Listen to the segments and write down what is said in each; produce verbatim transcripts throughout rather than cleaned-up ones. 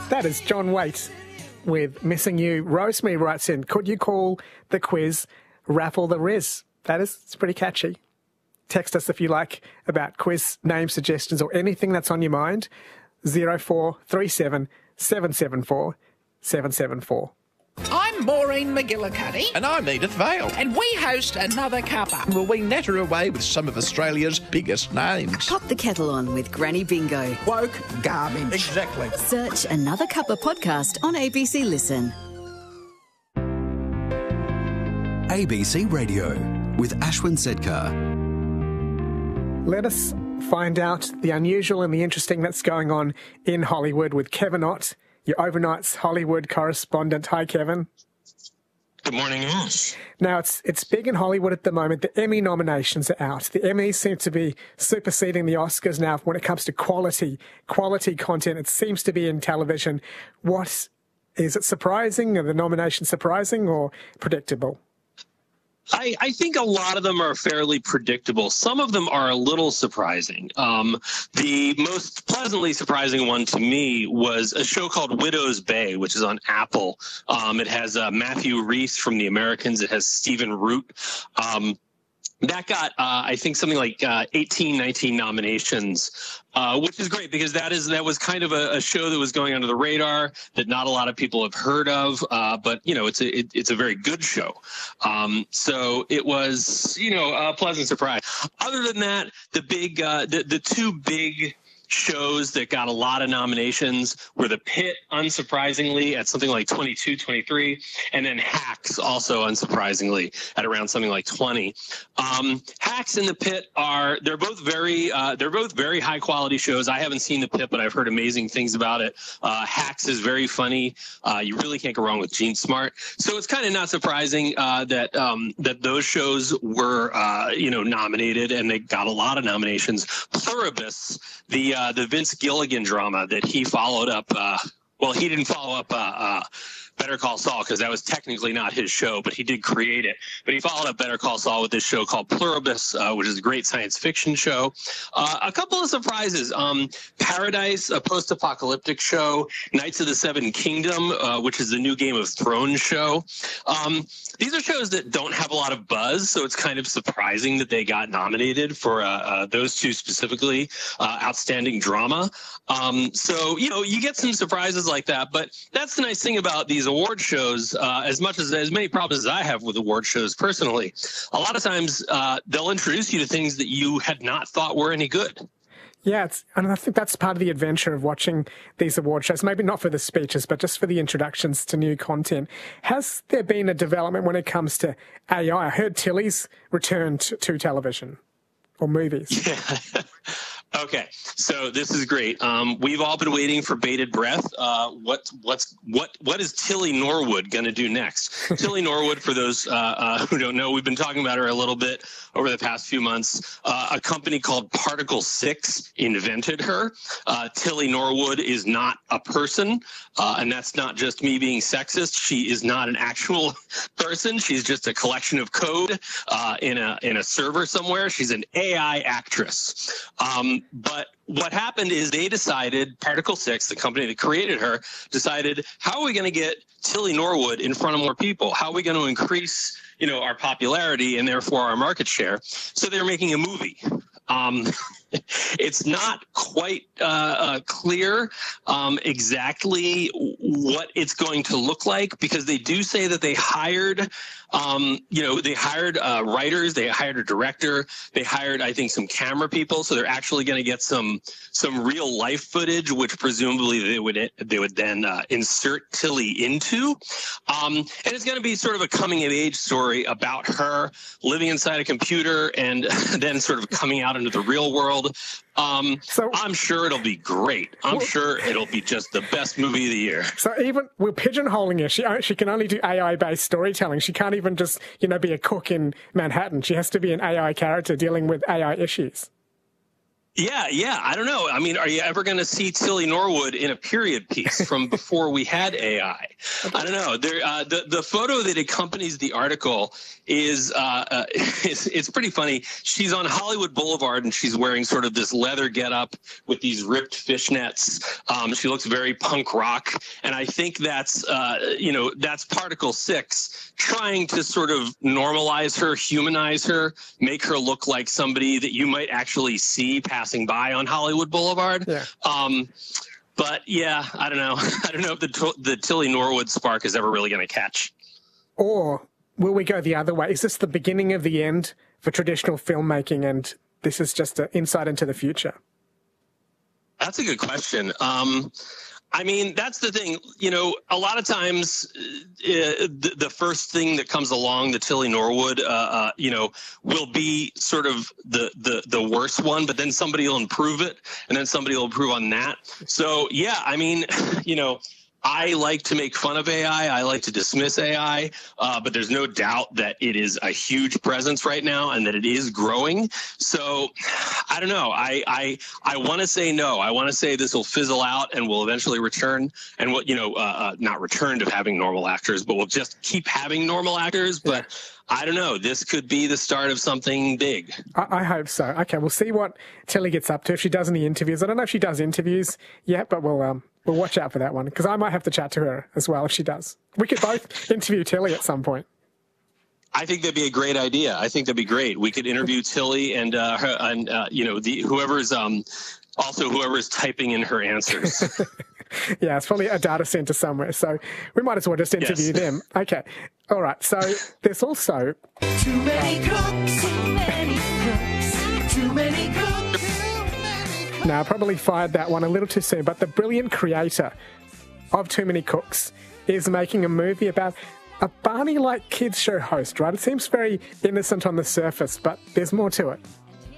That is John Waite with Missing You. Rosemary writes in, could you call the quiz Raffle the Riz? That is, it's pretty catchy. Text us if you like about quiz name suggestions or anything that's on your mind. zero four three seven seven seven four seven seven four. I'm Maureen McGillicuddy. And I'm Edith Vale. And we host Another Cuppa. Will we natter away with some of Australia's biggest names? Pop the kettle on with Granny Bingo. Woke garbage. Exactly. Search Another Cuppa podcast on A B C Listen. A B C Radio with Ashwin Sedkar. Let us find out the unusual and the interesting that's going on in Hollywood with Kevin Ott, your overnight's Hollywood correspondent. Hi, Kevin. Good morning, Ash. Now, it's it's big in Hollywood at the moment. The Emmy nominations are out. The Emmys seem to be superseding the Oscars now when it comes to quality, quality content. It seems to be in television. What, is it surprising? Are the nominations surprising or predictable? I, I think a lot of them are fairly predictable. Some of them are a little surprising. Um, the most pleasantly surprising one to me was a show called Widow's Bay, which is on Apple. Um, it has uh, Matthew Rhys from The Americans. It has Stephen Root. Um, that got, uh, I think, something like uh, eighteen, nineteen nominations, uh, which is great because that is that was kind of a, a show that was going under the radar that not a lot of people have heard of. Uh, but, you know, it's a it, it's a very good show. Um, so it was, you know, a pleasant surprise. Other than that, the big uh, the, the two big shows that got a lot of nominations were The Pit, unsurprisingly, at something like twenty-two, twenty-three, and then Hacks, also unsurprisingly, at around something like twenty. Um, Hacks and The Pit are, they're both very, uh, they're both very high quality shows. I haven't seen The Pit, but I've heard amazing things about it. Uh, Hacks is very funny. Uh, you really can't go wrong with Gene Smart. So it's kind of not surprising uh, that um, that those shows were, uh, you know, nominated, and they got a lot of nominations. Pluribus, the uh, the Vince Gilligan drama that he followed up. Uh, well, he didn't follow up uh, uh, Better Call Saul because that was technically not his show, but he did create it. But he followed up Better Call Saul with this show called Pluribus, uh, which is a great science fiction show. Uh, a couple of surprises. Um, Paradise, a post-apocalyptic show. Knights of the Seven Kingdom, uh, which is the new Game of Thrones show. Um, these are shows that don't have a lot of buzz, so it's kind of surprising that they got nominated for uh, uh, those two specifically, uh, outstanding drama. Um, so, you know, you get some surprises like that, but that's the nice thing about these award shows. Uh, as much as as many problems as I have with award shows personally, a lot of times uh, they'll introduce you to things that you had not thought were any good. Yeah, it's, and I think that's part of the adventure of watching these award shows, maybe not for the speeches, but just for the introductions to new content. Has there been a development when it comes to A I? I heard Tilly's returned to, to television or movies. Yeah. Okay, so this is great. Um, we've all been waiting for bated breath. Uh, what what's what what is Tilly Norwood going to do next? Tilly Norwood, for those uh, uh, who don't know, we've been talking about her a little bit over the past few months. Uh, a company called Particle Six invented her. Uh, Tilly Norwood is not a person, uh, and that's not just me being sexist. She is not an actual person. She's just a collection of code uh, in a in a server somewhere. She's an A I actress. Um, But what happened is they decided, Particle Six, the company that created her, decided, how are we going to get Tilly Norwood in front of more people? How are we going to increase, you know, our popularity and therefore our market share? So they're making a movie. Um, it's not quite uh, uh, clear um, exactly what it's going to look like, because they do say that they hired, um, you know, they hired uh, writers, they hired a director, they hired, I think, some camera people. So they're actually going to get some some real life footage, which presumably they would they would then uh, insert Tilly into. Um, and it's going to be sort of a coming of age story about her living inside a computer and then sort of coming out into the real world. Um, so I'm sure it'll be great. I'm well, sure it'll be just the best movie of the year. So even we're pigeonholing her. She she can only do A I-based storytelling. She can't even just, you know, be a cook in Manhattan. She has to be an A I character dealing with A I issues. Yeah, yeah. I don't know. I mean, are you ever going to see Tilly Norwood in a period piece from before we had A I? I don't know. There, uh, the the photo that accompanies the article is uh, uh, it's, it's pretty funny. She's on Hollywood Boulevard and she's wearing sort of this leather getup with these ripped fishnets. Um, she looks very punk rock, and I think that's uh, you know that's Particle Six trying to sort of normalize her, humanize her, make her look like somebody that you might actually see passing by on Hollywood Boulevard. Yeah. Um, but yeah, I don't know. I don't know if the the Tilly Norwood spark is ever really going to catch. Or will we go the other way? Is this the beginning of the end for traditional filmmaking, and this is just an insight into the future? That's a good question. Um, I mean, that's the thing. You know, a lot of times uh, the, the first thing that comes along, the Tilly Norwood, uh, uh, you know, will be sort of the, the, the worst one, but then somebody will improve it, and then somebody will improve on that. So, yeah, I mean, you know, I like to make fun of A I. I like to dismiss A I, uh, but there's no doubt that it is a huge presence right now and that it is growing. So I don't know. I I, I want to say no. I want to say this will fizzle out and will eventually return. And what, you know, uh, uh, not return to having normal actors, but we'll just keep having normal actors. But I don't know. This could be the start of something big. I, I hope so. Okay, we'll see what Tilly gets up to if she does any interviews. I don't know if she does interviews yet, but we'll um we'll watch out for that one, because I might have to chat to her as well if she does. We could both interview Tilly at some point. I think that'd be a great idea. I think that'd be great. We could interview Tilly and uh, her, and uh, you know the whoever's um also whoever's typing in her answers. Yeah, it's probably a data center somewhere, so we might as well just interview Yes. them. Okay, all right. So there's also Too many cooks, too many cooks, too many cooks. now I probably fired that one a little too soon, but the brilliant creator of Too Many Cooks is making a movie about a Barney-like kids show host. Right? It seems very innocent on the surface, but there's more to it.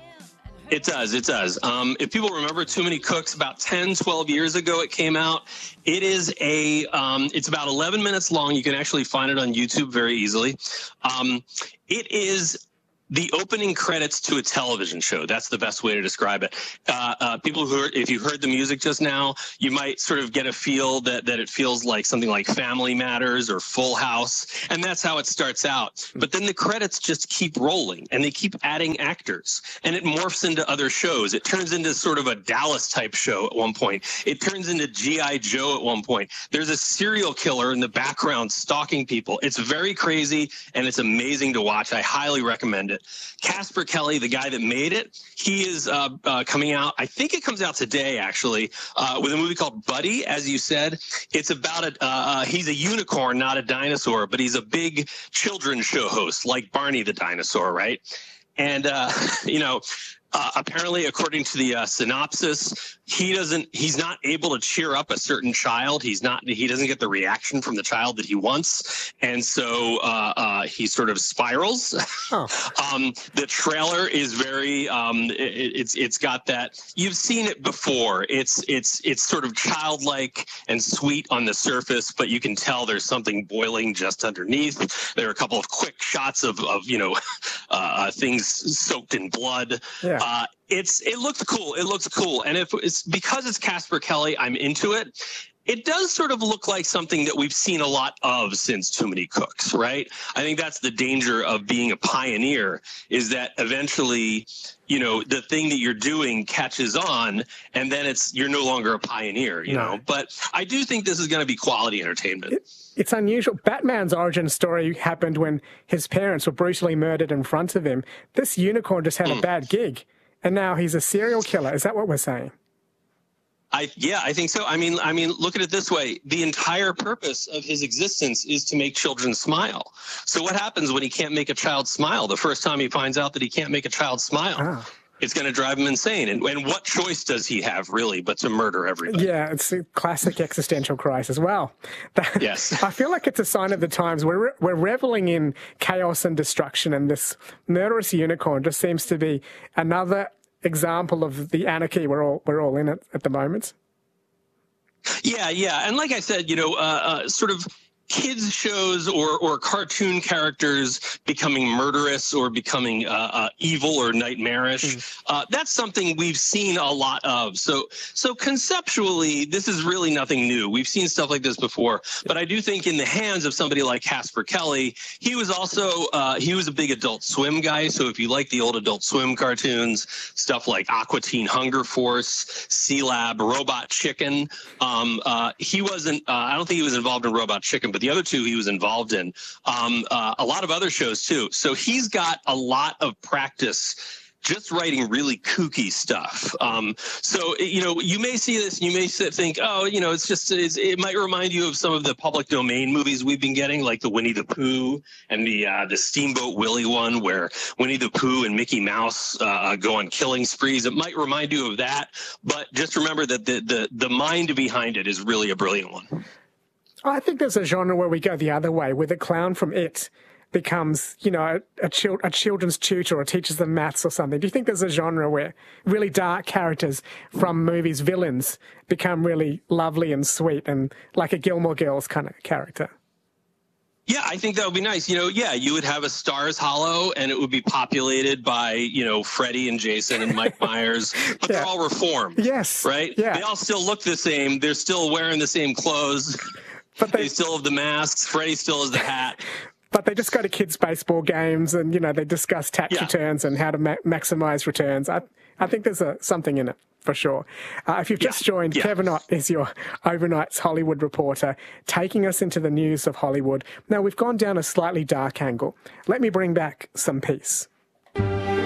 It does. It does. Um, if people remember Too Many Cooks, about ten, twelve years ago it came out. It is a, um, it's about eleven minutes long. You can actually find it on YouTube very easily. Um, it is the opening credits to a television show. That's the best way to describe it. Uh, uh, people who, are, if you heard the music just now, you might sort of get a feel that, that it feels like something like Family Matters or Full House. And that's how it starts out. But then the credits just keep rolling and they keep adding actors, and it morphs into other shows. It turns into sort of a Dallas type show at one point. It turns into G I Joe at one point. There's a serial killer in the background stalking people. It's very crazy and it's amazing to watch. I highly recommend it. Casper Kelly, the guy that made it, he is uh, uh, coming out, I think it comes out today, actually, uh, with a movie called Buddy, as you said. It's about a, uh, uh, he's a unicorn, not a dinosaur, but he's a big children's show host, like Barney the dinosaur, right? And, uh, you know, uh, apparently, according to the uh, synopsis, he doesn't, he's not able to cheer up a certain child. He's not, he doesn't get the reaction from the child that he wants. And so uh, uh, he sort of spirals. Oh. um, the trailer is very, um, it, it's, it's got that, you've seen it before. It's, it's, it's sort of childlike and sweet on the surface, but you can tell there's something boiling just underneath. There are a couple of quick shots of, of you know, uh, things soaked in blood. Yeah. Uh, it's it looks cool. It looks cool, and if it's because it's Casper Kelly, I'm into it. It does sort of look like something that we've seen a lot of since Too Many Cooks, right? I think that's the danger of being a pioneer, is that eventually, you know, the thing that you're doing catches on, and then it's you're no longer a pioneer, you No. know. But I do think this is going to be quality entertainment. It, it's unusual. Batman's origin story happened when his parents were brutally murdered in front of him. This unicorn just had a bad gig, and now he's a serial killer. Is that what we're saying? I yeah, I think so. I mean, I mean, look at it this way: the entire purpose of his existence is to make children smile. So, what happens when he can't make a child smile? The first time he finds out that he can't make a child smile, Ah. it's going to drive him insane. And, and what choice does he have, really, but to murder everybody? Yeah, it's a classic existential crisis. Well, that, Yes. I feel like it's a sign of the times. We're we're reveling in chaos and destruction, and this murderous unicorn just seems to be another example of the anarchy we're all we're all in at, at the moment. Yeah, yeah. And like I said, you know, uh, uh, sort of kids shows or or cartoon characters becoming murderous or becoming uh, uh, evil or nightmarish. Mm. Uh, that's something we've seen a lot of. So so conceptually, this is really nothing new. We've seen stuff like this before. But I do think in the hands of somebody like Casper Kelly, he was also uh, he was a big Adult Swim guy. So if you like the old Adult Swim cartoons, stuff like Aqua Teen Hunger Force, C-Lab, Robot Chicken, um, uh, he wasn't. Uh, I don't think he was involved in Robot Chicken, but the other two he was involved in. Um, uh, a lot of other shows too. So he's got a lot of practice just writing really kooky stuff. Um, so, you know, you may see this and you may think, oh, you know, it's just, it's, it might remind you of some of the public domain movies we've been getting, like the Winnie the Pooh and the uh, the Steamboat Willie one, where Winnie the Pooh and Mickey Mouse uh, go on killing sprees. It might remind you of that, but just remember that the, the, the mind behind it is really a brilliant one. I think there's a genre where we go the other way, where the clown from It becomes, you know, a, chil- a children's tutor or teaches them maths or something. Do you think there's a genre where really dark characters from movies, villains, become really lovely and sweet and like a Gilmore Girls kind of character? Yeah, I think that would be nice. You know, yeah, you would have a Stars Hollow and it would be populated by, you know, Freddy and Jason and Mike Myers, but yeah. they're all reformed. Yes. Right? Yeah. They all still look the same. They're still wearing the same clothes. But they, they still have the masks. Freddy still has the hat. But they just go to kids' baseball games and, you know, they discuss tax yeah. returns and how to ma- maximize returns. I, I think there's a, something in it, for sure. Uh, if you've just yeah. joined, yeah. Kevin Ott is your overnight's Hollywood reporter, taking us into the news of Hollywood. Now, we've gone down a slightly dark angle. Let me bring back some peace.